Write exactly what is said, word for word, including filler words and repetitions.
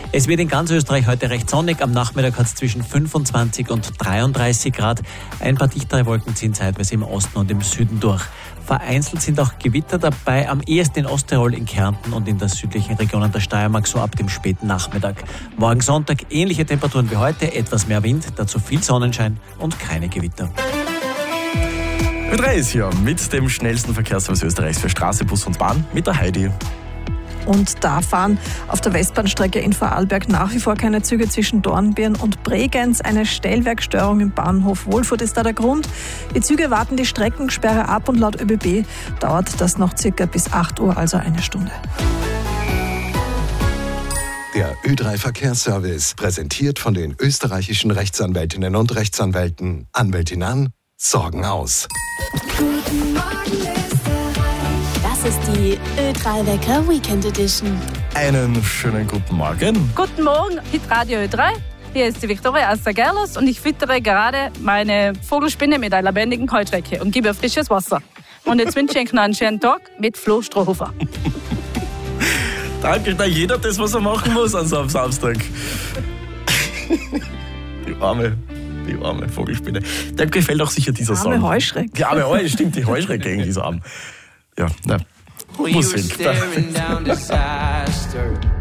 Es wird in ganz Österreich heute recht sonnig. Am Nachmittag hat es zwischen fünfundzwanzig und dreiunddreißig Grad. Ein paar dichtere Wolken ziehen zeitweise im Osten und im Süden durch. Vereinzelt sind auch Gewitter dabei, am ehesten in Osttirol, in Kärnten und in der südlichen Regionen der Steiermark, so ab dem späten Nachmittag. Morgen Sonntag ähnliche Temperaturen wie heute, etwas mehr Wind, dazu viel Sonnenschein und keine Gewitter. Ö drei ist hier mit dem schnellsten Verkehrsservice Österreichs für Straße, Bus und Bahn mit der Heidi. Und da fahren auf der Westbahnstrecke in Vorarlberg nach wie vor keine Züge zwischen Dornbirn und Bregenz. Eine Stellwerkstörung im Bahnhof Wohlfurt ist da der Grund. Die Züge warten die Streckensperre ab und laut ÖBB dauert das noch circa bis acht Uhr, also eine Stunde. Der Ö drei Verkehrsservice, präsentiert von den österreichischen Rechtsanwältinnen und Rechtsanwälten. Anwältin an, Sorgen aus. Guten Morgen Österreich. Das ist die Ö drei Wecker Weekend Edition. Einen schönen guten Morgen. Guten Morgen, Hit Radio Ö drei. Hier ist die Viktoria aus der Gerlers und ich füttere gerade meine Vogelspinne mit einer lebendigen Heuschrecke und gebe ihr frisches Wasser. Und jetzt wünsche ich Ihnen noch einen schönen Tag mit Flo Strohhofer. Danke, da jeder das, was er machen muss an so einem Samstag. Die arme, die arme Vogelspinne. Dem gefällt auch sicher dieser Song. Arme Heuschrecke. Die arme Heuschrecke, stimmt, die Heuschrecke irgendwie so arm. Ja, na, Musik.